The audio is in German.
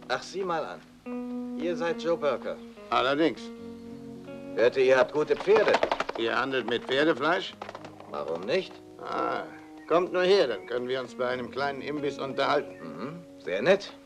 Ach, sieh mal an. Ihr seid Joe Burker. Allerdings. Hörte, ihr habt gute Pferde. Ihr handelt mit Pferdefleisch? Warum nicht? Ah, kommt nur her, dann können wir uns bei einem kleinen Imbiss unterhalten. Mhm, sehr nett.